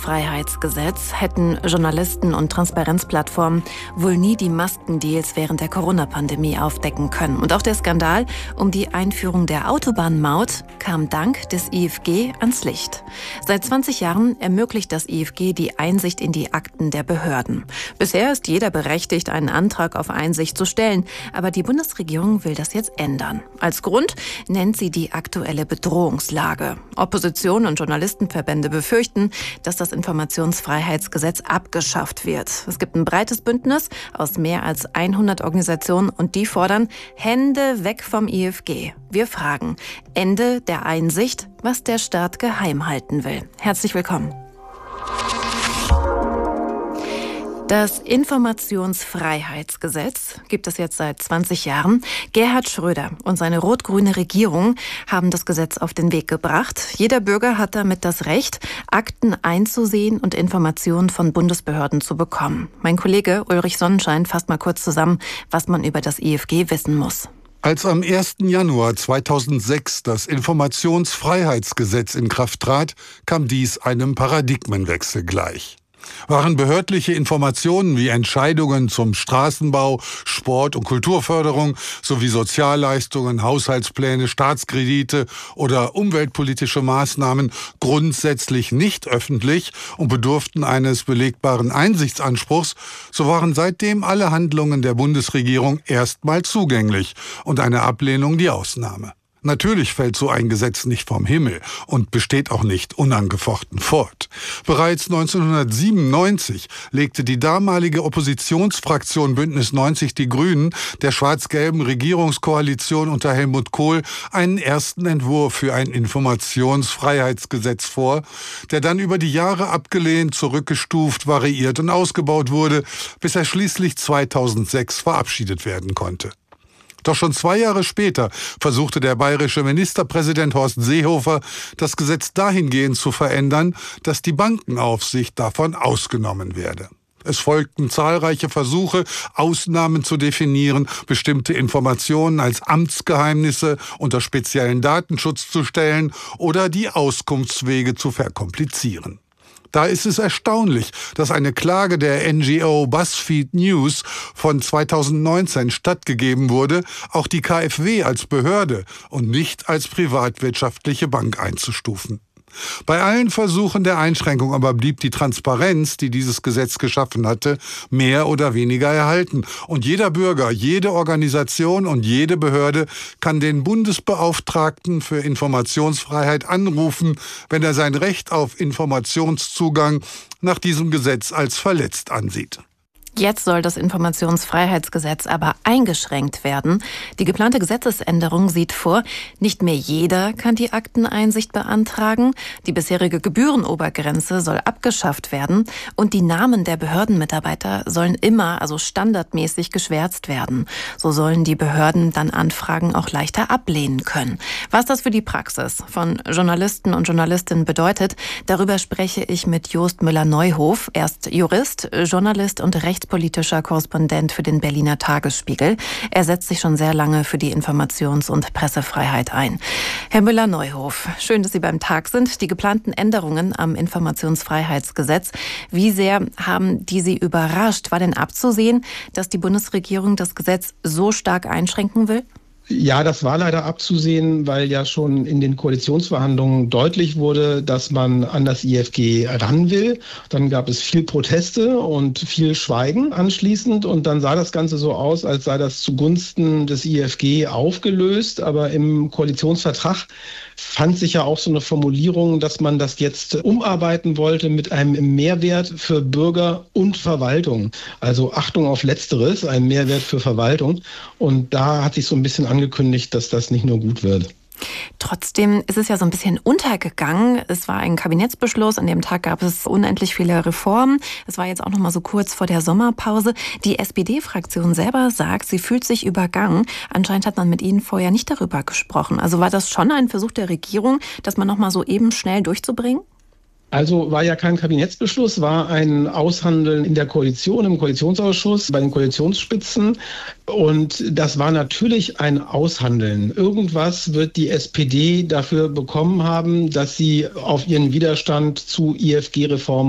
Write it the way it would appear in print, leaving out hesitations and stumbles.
Informationsfreiheitsgesetz hätten Journalisten und Transparenzplattformen wohl nie die Maskendeals während der Corona-Pandemie aufdecken können. Und auch der Skandal um die Einführung der Autobahnmaut kam dank des IFG ans Licht. Seit 20 Jahren ermöglicht das IFG die Einsicht in die Akten der Behörden. Bisher ist jeder berechtigt, einen Antrag auf Einsicht zu stellen. Aber die Bundesregierung will das jetzt ändern. Als Grund nennt sie die aktuelle Bedrohungslage. Opposition und Journalistenverbände befürchten, dass das Informationsfreiheitsgesetz abgeschafft wird. Es gibt ein breites Bündnis aus mehr als 100 Organisationen und die fordern Hände weg vom IFG. Wir fragen, Ende der Einsicht, was der Staat geheim halten will. Herzlich willkommen. Das Informationsfreiheitsgesetz gibt es jetzt seit 20 Jahren. Gerhard Schröder und seine rot-grüne Regierung haben das Gesetz auf den Weg gebracht. Jeder Bürger hat damit das Recht, Akten einzusehen und Informationen von Bundesbehörden zu bekommen. Mein Kollege Ulrich Sonnenschein fasst mal kurz zusammen, was man über das IFG wissen muss. Als am 1. Januar 2006 das Informationsfreiheitsgesetz in Kraft trat, kam dies einem Paradigmenwechsel gleich. Waren behördliche Informationen wie Entscheidungen zum Straßenbau, Sport- und Kulturförderung sowie Sozialleistungen, Haushaltspläne, Staatskredite oder umweltpolitische Maßnahmen grundsätzlich nicht öffentlich und bedurften eines belegbaren Einsichtsanspruchs, so waren seitdem alle Handlungen der Bundesregierung erstmal zugänglich und eine Ablehnung die Ausnahme. Natürlich fällt so ein Gesetz nicht vom Himmel und besteht auch nicht unangefochten fort. Bereits 1997 legte die damalige Oppositionsfraktion Bündnis 90 Die Grünen der schwarz-gelben Regierungskoalition unter Helmut Kohl einen ersten Entwurf für ein Informationsfreiheitsgesetz vor, der dann über die Jahre abgelehnt, zurückgestuft, variiert und ausgebaut wurde, bis er schließlich 2006 verabschiedet werden konnte. Doch schon 2 Jahre später versuchte der bayerische Ministerpräsident Horst Seehofer, das Gesetz dahingehend zu verändern, dass die Bankenaufsicht davon ausgenommen werde. Es folgten zahlreiche Versuche, Ausnahmen zu definieren, bestimmte Informationen als Amtsgeheimnisse unter speziellen Datenschutz zu stellen oder die Auskunftswege zu verkomplizieren. Da ist es erstaunlich, dass eine Klage der NGO BuzzFeed News von 2019 stattgegeben wurde, auch die KfW als Behörde und nicht als privatwirtschaftliche Bank einzustufen. Bei allen Versuchen der Einschränkung aber blieb die Transparenz, die dieses Gesetz geschaffen hatte, mehr oder weniger erhalten. Und jeder Bürger, jede Organisation und jede Behörde kann den Bundesbeauftragten für Informationsfreiheit anrufen, wenn er sein Recht auf Informationszugang nach diesem Gesetz als verletzt ansieht. Jetzt soll das Informationsfreiheitsgesetz aber eingeschränkt werden. Die geplante Gesetzesänderung sieht vor, nicht mehr jeder kann die Akteneinsicht beantragen. Die bisherige Gebührenobergrenze soll abgeschafft werden und die Namen der Behördenmitarbeiter sollen immer, also standardmäßig, geschwärzt werden. So sollen die Behörden dann Anfragen auch leichter ablehnen können. Was das für die Praxis von Journalisten und Journalistinnen bedeutet, darüber spreche ich mit Jost Müller-Neuhof. Er ist Jurist, Journalist und rechtspolitischer Korrespondent für den Berliner Tagesspiegel. Er setzt sich schon sehr lange für die Informations- und Pressefreiheit ein. Herr Müller-Neuhof, schön, dass Sie beim Tag sind. Die geplanten Änderungen am Informationsfreiheitsgesetz, wie sehr haben die Sie überrascht? War denn abzusehen, dass die Bundesregierung das Gesetz so stark einschränken will? Ja, das war leider abzusehen, weil ja schon in den Koalitionsverhandlungen deutlich wurde, dass man an das IFG ran will. Dann gab es viel Proteste und viel Schweigen anschließend. Und dann sah das Ganze so aus, als sei das zugunsten des IFG aufgelöst. Aber im Koalitionsvertrag fand sich ja auch so eine Formulierung, dass man das jetzt umarbeiten wollte mit einem Mehrwert für Bürger und Verwaltung. Also Achtung auf Letzteres, ein Mehrwert für Verwaltung. Und da hat sich so ein bisschen angekündigt, dass das nicht nur gut wird. Trotzdem ist es ja so ein bisschen untergegangen. Es war ein Kabinettsbeschluss. An dem Tag gab es unendlich viele Reformen. Es war jetzt auch noch mal so kurz vor der Sommerpause. Die SPD-Fraktion selber sagt, sie fühlt sich übergangen. Anscheinend hat man mit Ihnen vorher nicht darüber gesprochen. Also war das schon ein Versuch der Regierung, das mal noch mal so eben schnell durchzubringen? Also war ja kein Kabinettsbeschluss, war ein Aushandeln in der Koalition, im Koalitionsausschuss, bei den Koalitionsspitzen. Und das war natürlich ein Aushandeln. Irgendwas wird die SPD dafür bekommen haben, dass sie auf ihren Widerstand zu IFG-Reformen